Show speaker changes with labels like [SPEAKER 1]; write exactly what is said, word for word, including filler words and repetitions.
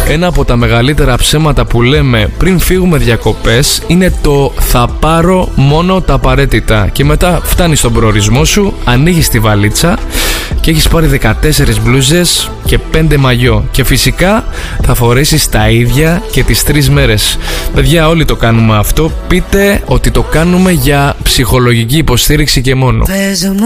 [SPEAKER 1] Ένα από τα μεγαλύτερα ψέματα που λέμε πριν φύγουμε διακοπές είναι το «θα πάρω μόνο τα απαραίτητα» και μετά φτάνεις στον προορισμό σου, ανοίγεις τη βαλίτσα και έχεις πάρει δεκατέσσερις μπλούζες και πέντε μαγιό και φυσικά θα φορέσεις τα ίδια και τις τρεις μέρες. Παιδιά, όλοι το κάνουμε αυτό. Πείτε ότι το κάνουμε για ψυχολογική υποστήριξη και μόνο.